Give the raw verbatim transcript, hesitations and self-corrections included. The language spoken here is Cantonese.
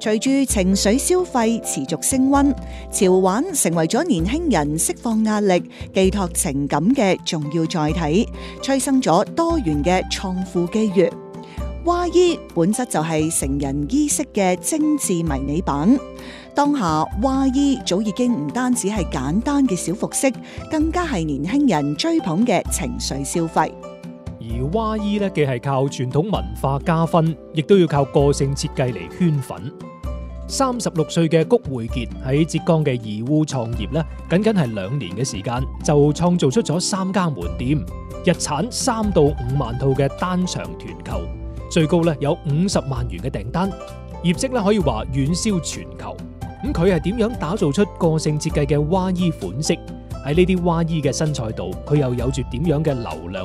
隨住情緒消費持續升溫，潮玩成為咗年輕人釋放壓力、寄託情感嘅重要載體，催生咗多元嘅創富機遇。蛙衣本質就係成人衣飾嘅精緻迷你版。當下蛙衣早已經唔單止係簡單嘅小服飾，更加係年輕人追捧嘅情緒消費。 而蛙衣咧，既係靠傳統文化加分，亦都要靠個性設計嚟圈粉。三十六歲嘅谷匯傑喺浙江嘅義烏創業咧，僅僅係兩年嘅時間就創造出咗三家門店，日產三到五萬套嘅單場團購，最高咧有五十萬元嘅訂單，業績咧可以話遠銷全球。咁佢係點樣打造出個性設計嘅蛙衣款式？喺呢啲蛙衣嘅新賽道，佢又有住點樣嘅流量